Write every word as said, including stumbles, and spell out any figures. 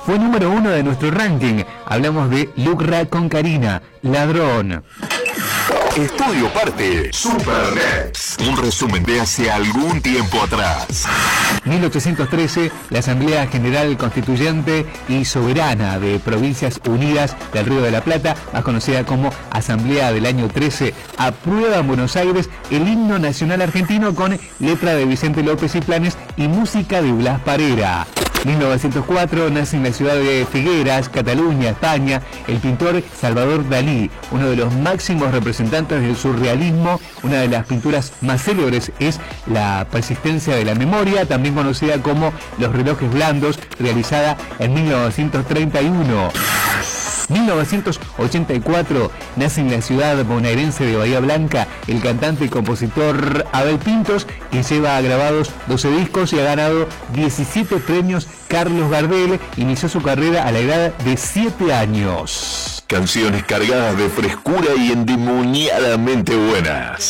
fue número uno de nuestro ranking. Hablamos de Lucra con Karina, Ladrón. Estudio Parte Super Next. Un resumen de hace algún tiempo atrás. mil ochocientos trece, la Asamblea General Constituyente y Soberana de Provincias Unidas del Río de la Plata, más conocida como Asamblea del año trece, aprueba en Buenos Aires el himno nacional argentino con letra de Vicente López y Planes y música de Blas Parera. mil novecientos cuatro nace en la ciudad de Figueras, Cataluña, España, el pintor Salvador Dalí, uno de los máximos representantes del surrealismo. Una de las pinturas más célebres es La persistencia de la memoria, también conocida como Los relojes blandos, realizada en mil novecientos treinta y uno. mil novecientos ochenta y cuatro nace en la ciudad bonaerense de Bahía Blanca el cantante y compositor Abel Pintos, que lleva grabados doce discos y ha ganado diecisiete premios Carlos Gardel. Inició su carrera a la edad de siete años. Canciones cargadas de frescura y endemoniadamente buenas.